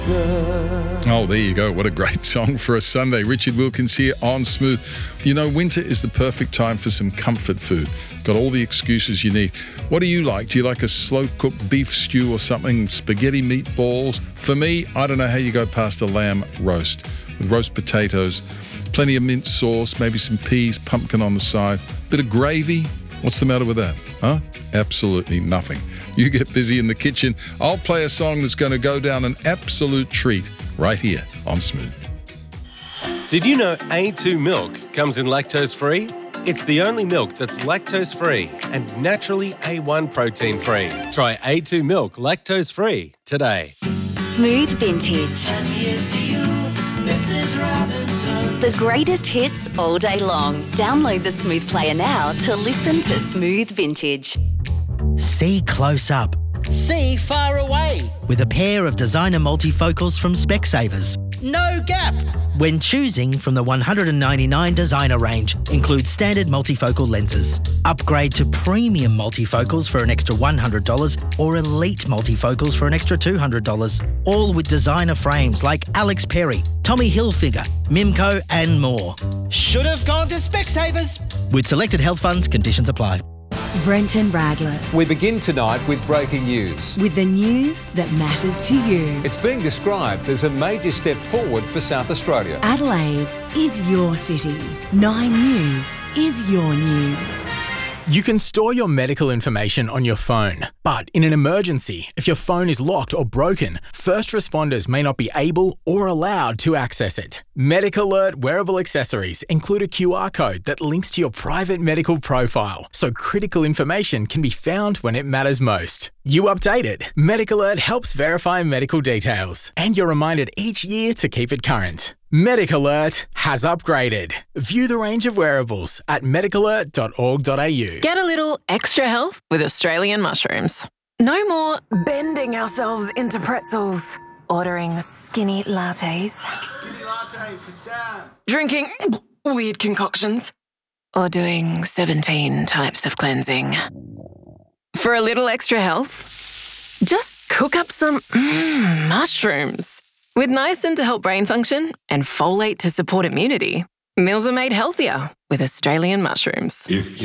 Oh, there you go. What a great song for a Sunday. Richard Wilkins here on Smooth. You know, winter is the perfect time for some comfort food. Got all the excuses you need. What do you like? Do you like a slow-cooked beef stew or something? Spaghetti meatballs? For me, I don't know how you go past a lamb roast with roast potatoes, plenty of mint sauce, maybe some peas, pumpkin on the side, bit of gravy. What's the matter with that? Huh? Absolutely nothing. You get busy in the kitchen. I'll play a song that's going to go down an absolute treat right here on Smooth. Did you know A2 milk comes in lactose-free? It's the only milk that's lactose-free and naturally A1 protein-free. Try A2 milk lactose-free today. Smooth Vintage. And here's to you, Mrs. Robinson. The greatest hits all day long. Download the Smooth player now to listen to Smooth Vintage. See close up See far away. with a pair of designer multifocals from Specsavers. No gap. When choosing from the 199 designer range, includes standard multifocal lenses. Upgrade to premium multifocals for an extra $100 or elite multifocals for an extra $200. All with designer frames like Alex Perry, Tommy Hilfiger, Mimco and more. Should have gone to Specsavers. With selected health funds, conditions apply. Brenton Radless. We begin tonight with breaking news. With the news that matters to you. It's being described as a major step forward for South Australia. Adelaide is your city. 9 News is your news. You can store your medical information on your phone, but in an emergency, if your phone is locked or broken, first responders may not be able or allowed to access it. MedicAlert wearable accessories include a QR code that links to your private medical profile, so critical information can be found when it matters most. You update it. MedicAlert helps verify medical details, and you're reminded each year to keep it current. MedicAlert has upgraded. View the range of wearables at medicalert.org.au. Get a little extra health with Australian mushrooms. No more bending ourselves into pretzels, ordering skinny lattes, drinking weird concoctions, or doing 17 types of cleansing. For a little extra health, just cook up some mushrooms. With niacin to help brain function and folate to support immunity, meals are made healthier with Australian mushrooms.